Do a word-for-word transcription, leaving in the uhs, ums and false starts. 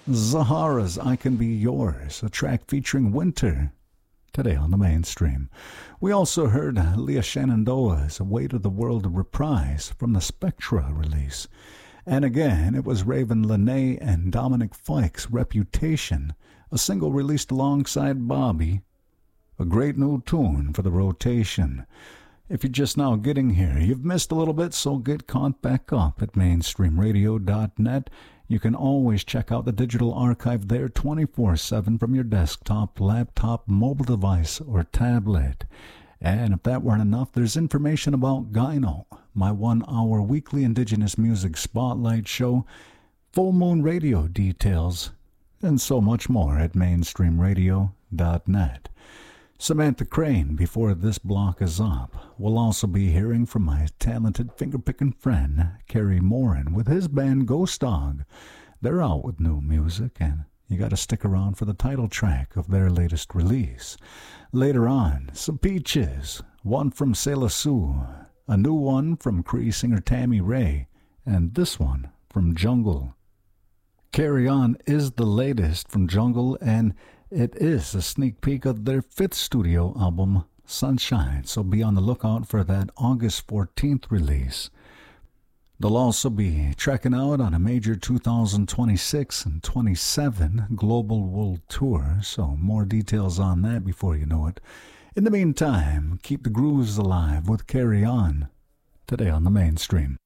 Zahara's I Can Be Yours, a track featuring Winter, today on the mainstream. We also heard Leah Shenandoah's Weight of the World reprise from the Spectra release. And again, it was Raven Lenae and Dominic Fike's Reputation, a single released alongside Bobby. A great new tune for the rotation. If you're just now getting here, you've missed a little bit, so get caught back up at mainstream radio dot net. You can always check out the digital archive there twenty-four seven from your desktop, laptop, mobile device, or tablet. And if that weren't enough, there's information about Gyno, my one-hour weekly Indigenous Music Spotlight show, Full Moon Radio details, and so much more at mainstream radio dot net. Samantha Crane, before this block is up, will also be hearing from my talented finger-picking friend, Kerry Morin, with his band Ghost Dog. They're out with new music, and you got to stick around for the title track of their latest release. Later on, some peaches, one from Selah Sue, a new one from Cree singer Tammy Ray, and this one from Jungle. Carry On is the latest from Jungle, and it is a sneak peek of their fifth studio album, Sunshine, so be on the lookout for that August fourteenth release. They'll also be trekking out on a major two thousand twenty-six and twenty-seven global world tour, so more details on that before you know it. In the meantime, keep the grooves alive with Carry On, today on the mainstream.